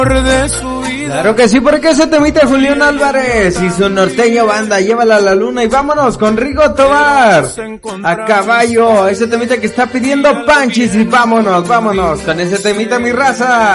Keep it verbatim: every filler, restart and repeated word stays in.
de su vida. Claro que sí, porque ese temita Julián Álvarez y su norteño banda, llévala a la luna y vámonos con Rigo Tobar a caballo, ese temita que está pidiendo Panchis y vámonos, vámonos con ese temita mi raza.